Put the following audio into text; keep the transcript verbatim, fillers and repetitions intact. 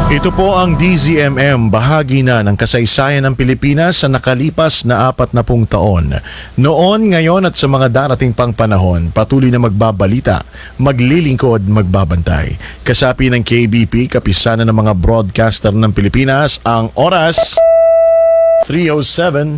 Ito po ang D Z M M, bahagi na ng kasaysayan ng Pilipinas sa nakalipas na apat na pung taon. Noon, ngayon at sa mga darating pang panahon, patuloy na magbabalita, maglilingkod, magbabantay. Kasapi ng K B P, kapisanan ng mga broadcaster ng Pilipinas, ang oras three oh seven.